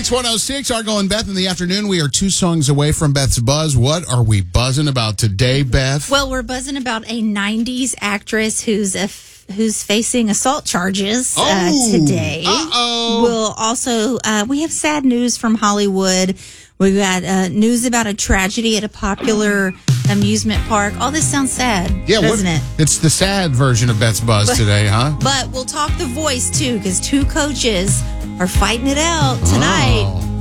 Mix 106, Argo and Beth in the afternoon. We are 2 songs away from Beth's Buzz. What are we buzzing about today, Beth? Well, we're buzzing about a 90s actress who's facing assault charges today. Uh-oh. We'll also, we have sad news from Hollywood. We've got news about a tragedy at a popular amusement park. All this sounds sad, doesn't it? It's the sad version of Beth's Buzz today, huh? But we'll talk The Voice, too, because 2 coaches are fighting it out tonight. Oh.